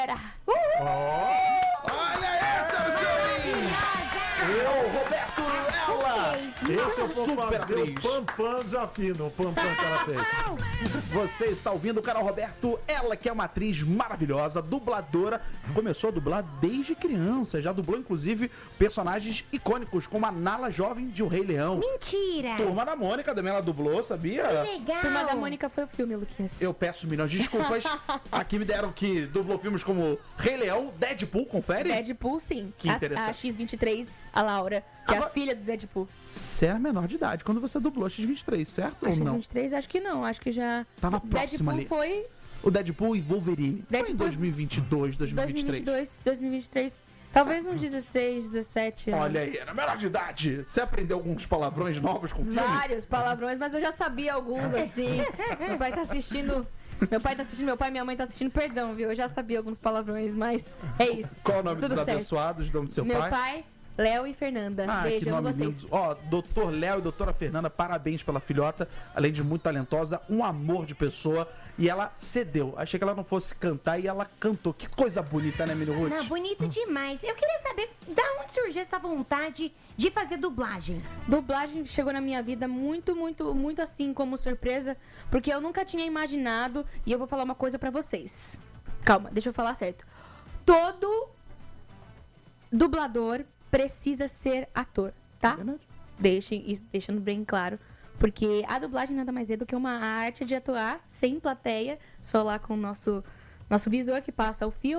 Olha essa, eu, Roberto Ela! Esse eu vou Super fazer atriz. o Pampam desafino, o Pampam que ela fez. Você está ouvindo o canal Roberto, ela que é uma atriz maravilhosa, dubladora, começou a dublar desde criança, já dublou inclusive personagens icônicos como a Nala jovem de O Rei Leão. Mentira! Turma da Mônica também ela dublou, sabia? Que legal! Turma da Mônica foi o filme, Luquinhas. Eu peço milhões de desculpas. Aqui me deram que dublou filmes como Rei Leão, Deadpool, confere? Deadpool, sim. Que interessante. A X-23, a Laura, que é Agora- a filha do Deadpool. Você era menor de idade quando você dublou X-23, certo A ou não? X-23, acho que não. Acho que já... Tava próximo Deadpool ali. foi O Deadpool e Wolverine. Foi em Deadpool- 2022, 2023. 2023. Talvez uns 16, 17 anos. Olha aí, era menor de idade. Você aprendeu alguns palavrões novos com o filme? Vários palavrões, mas eu já sabia alguns, assim. Meu pai tá assistindo... Meu pai e minha mãe tá assistindo, perdão, viu? Eu já sabia alguns palavrões, mas é isso. Qual o nome Tudo dos certo. abençoados, o nome do seu Meu pai? pai, Léo e Fernanda. Ah, Beijo, que amo nome vocês. lindo. Ó, doutor Léo e doutora Fernanda, parabéns pela filhota. Além de muito talentosa, um amor de pessoa. E ela cedeu. Achei que ela não fosse cantar e ela cantou. Que coisa bonita, né, Mini Ruth? Não, bonito demais. Eu queria saber da onde surgiu essa vontade de fazer dublagem. Dublagem chegou na minha vida muito, muito, muito assim como surpresa, porque eu nunca tinha imaginado, e eu vou falar uma coisa pra vocês. Calma, deixa eu falar certo. Todo dublador precisa ser ator, tá? Verdade. Deixando bem claro, porque a dublagem nada mais é do que uma arte de atuar sem plateia, só lá com o nosso visor que passa o filme.